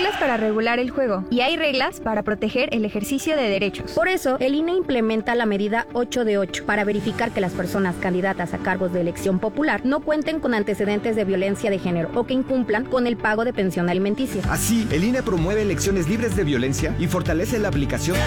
reglas para regular el juego y hay reglas para proteger el ejercicio de derechos. Por eso, el INE implementa la medida 8 de 8 para verificar que las personas candidatas a cargos de elección popular no cuenten con antecedentes de violencia de género o que incumplan con el pago de pensión alimenticia. Así, el INE promueve elecciones libres de violencia y fortalece la aplicación